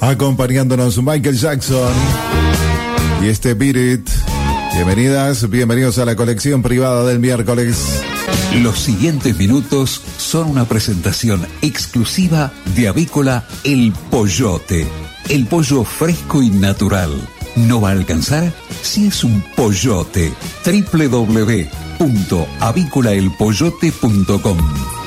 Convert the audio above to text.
acompañándonos Michael Jackson y este Beat It. Bienvenidas, bienvenidos a la colección privada del miércoles. Los siguientes minutos son una presentación exclusiva de Avícola El Pollote. El pollo fresco y natural. ¿No va a alcanzar? Si es un pollote. www.avícolaelpollote.com